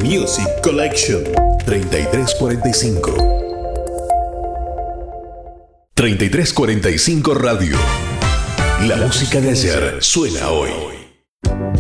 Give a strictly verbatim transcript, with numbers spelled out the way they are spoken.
Music Collection. treinta y tres cuarenta y cinco. treinta y tres cuarenta y cinco Radio. La música de ayer suena hoy.